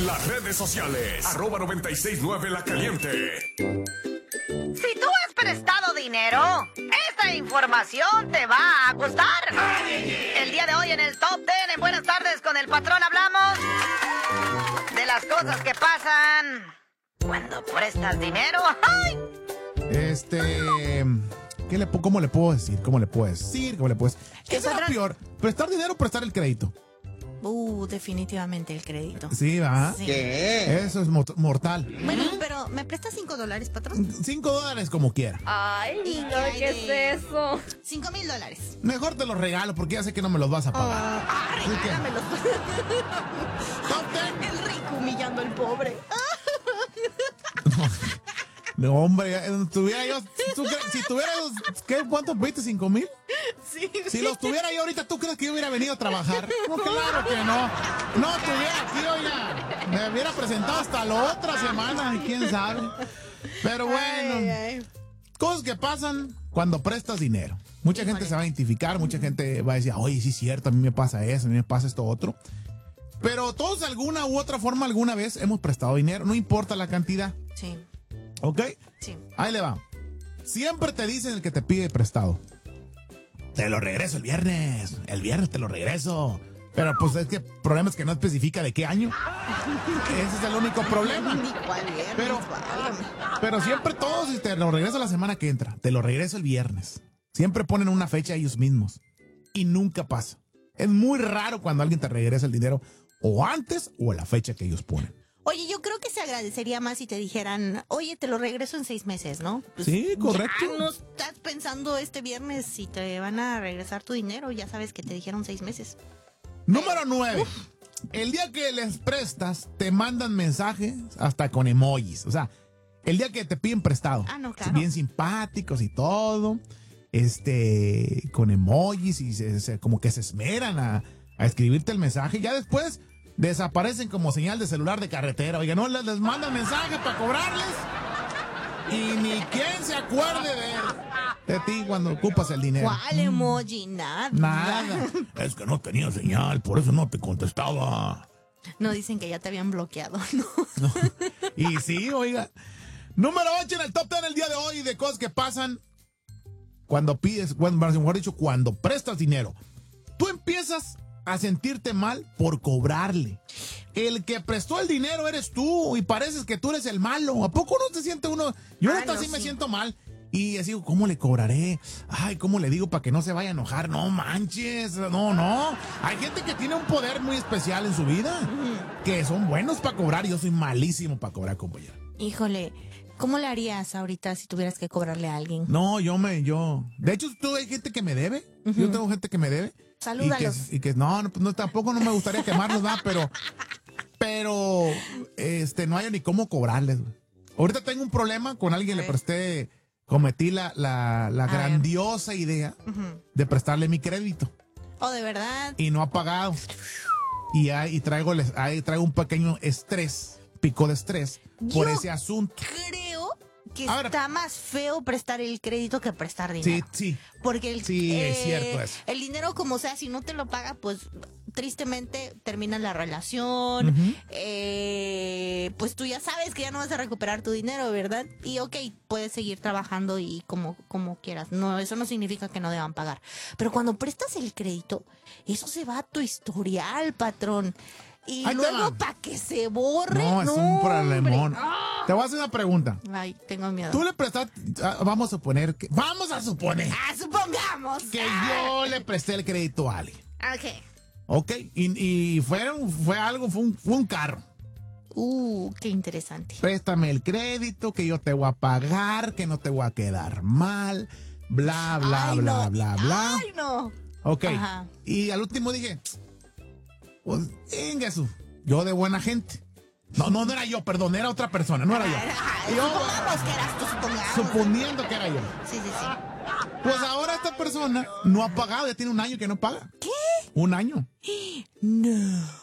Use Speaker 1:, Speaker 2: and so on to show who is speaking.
Speaker 1: en las redes sociales. @969 La Caliente.
Speaker 2: Si tú has prestado dinero, esta información te va a gustar. El día de hoy en el Top 10 en Buenas Tardes con el Patrón hablamos de las cosas que pasan cuando prestas dinero. ¡Ay!
Speaker 3: ¿Cómo le puedo decir? ¿Qué es lo peor? ¿Prestar dinero o prestar el crédito?
Speaker 4: Definitivamente el crédito.
Speaker 3: Sí, ¿va?
Speaker 4: Sí.
Speaker 3: ¿Qué? Eso es mortal.
Speaker 4: Bueno, pero ¿me prestas $5, patrón?
Speaker 3: $5 como quiera.
Speaker 5: Ay, no, ¿qué es eso?
Speaker 4: $5,000.
Speaker 3: Mejor te los regalo porque ya sé que no me los vas a pagar.
Speaker 4: Regálamelos.
Speaker 3: Top 10.
Speaker 4: El rico humillando al pobre.
Speaker 3: No, hombre, tuviera yo, si tuviera, ¿cuánto pediste? ¿5,000?
Speaker 4: Sí.
Speaker 3: Si los tuviera yo ahorita, ¿tú crees que yo hubiera venido a trabajar? No, claro que no. No estuviera aquí, oiga. Me hubiera presentado hasta la otra semana, quién sabe. Pero bueno, cosas que pasan cuando prestas dinero. Mucha gente se va a identificar, mucha gente va a decir, oye, sí es cierto, a mí me pasa eso, a mí me pasa esto otro. Pero todos de alguna u otra forma, alguna vez hemos prestado dinero, no importa la cantidad.
Speaker 4: Sí.
Speaker 3: ¿Ok?
Speaker 4: Sí.
Speaker 3: Ahí le va. Siempre te dicen el que te pide prestado. Te lo regreso el viernes. El viernes te lo regreso. Pero pues es que el problema es que no especifica de qué año. Ese es el único problema.
Speaker 4: Ni cuál viernes,
Speaker 3: pero siempre todos te lo regreso la semana que entra. Te lo regreso el viernes. Siempre ponen una fecha ellos mismos. Y nunca pasa. Es muy raro cuando alguien te regresa el dinero o antes o a la fecha que ellos ponen.
Speaker 4: Oye, yo creo que se agradecería más si te dijeran, oye, te lo regreso en 6 meses, ¿no? Pues
Speaker 3: sí, correcto.
Speaker 4: Ya no estás pensando este viernes si te van a regresar tu dinero, ya sabes que te dijeron 6 meses.
Speaker 3: Número 9. El día que les prestas, te mandan mensajes hasta con emojis. O sea, el día que te piden prestado.
Speaker 4: Ah, no, claro.
Speaker 3: Bien simpáticos y todo. Con emojis y como que se esmeran a escribirte el mensaje. Ya después desaparecen como señal de celular de carretera. Oiga, no les mandan mensajes para cobrarles. Y ni quien se acuerde de ti cuando ocupas el dinero.
Speaker 4: ¿Cuál emoji?
Speaker 3: Nada. Es que no tenía señal, por eso no te contestaba.
Speaker 4: No, dicen que ya te habían bloqueado, ¿no?
Speaker 3: No. Y sí, oiga. Número 8 en el top 10 el día de hoy de cosas que pasan cuando pides, mejor dicho, cuando prestas dinero. Tú empiezas a sentirte mal por cobrarle. El que prestó el dinero eres tú y pareces que tú eres el malo. ¿A poco no te siente uno? Yo ahorita sí me siento mal. Y así, ¿cómo le cobraré? Ay, ¿cómo le digo para que no se vaya a enojar? No manches, no. Hay gente que tiene un poder muy especial en su vida, que son buenos para cobrar. Yo soy malísimo para cobrar, compañero.
Speaker 4: Híjole, ¿cómo le harías ahorita si tuvieras que cobrarle a alguien?
Speaker 3: No, De hecho, hay gente que me debe. Yo tengo gente que me debe.
Speaker 4: Salúdalos.
Speaker 3: Y que no, tampoco no me gustaría quemarlos, ¿va? Pero, no hay ni cómo cobrarles. Ahorita tengo un problema con alguien, le presté, cometí la grandiosa idea de prestarle mi crédito.
Speaker 4: Oh, ¿de verdad?
Speaker 3: Y no ha pagado. Y traigo un pequeño pico de estrés por ese asunto.
Speaker 4: Creo que está más feo prestar el crédito que prestar dinero.
Speaker 3: Sí.
Speaker 4: Porque
Speaker 3: es cierto eso.
Speaker 4: El dinero, como sea, si no te lo paga, pues tristemente termina la relación. Pues tú ya sabes que ya no vas a recuperar tu dinero, ¿verdad? Y puedes seguir trabajando y como quieras. No, eso no significa que no deban pagar. Pero cuando prestas el crédito, eso se va a tu historial, patrón. Y
Speaker 3: ahí
Speaker 4: luego para que se borre.
Speaker 3: No, es un problemón. Te voy a hacer una pregunta.
Speaker 4: Ay, tengo miedo.
Speaker 3: Tú le prestaste, vamos a suponer.
Speaker 4: Supongamos.
Speaker 3: Que yo le presté el crédito a alguien.
Speaker 4: Ok.
Speaker 3: Y fue un carro.
Speaker 4: Qué interesante.
Speaker 3: Préstame el crédito, que yo te voy a pagar, que no te voy a quedar mal, bla, bla, bla, bla, bla.
Speaker 4: Ay, no.
Speaker 3: Ok.
Speaker 4: Ajá.
Speaker 3: Y al último dije, pues, eso, yo de buena gente. No era yo, perdón, era otra persona, no era yo.
Speaker 4: Supongamos que eras tú,
Speaker 3: suponiendo que era yo.
Speaker 4: Sí.
Speaker 3: Pues ahora esta persona no ha pagado, ya tiene un año que no paga.
Speaker 4: ¿Qué?
Speaker 3: Un año.
Speaker 4: No.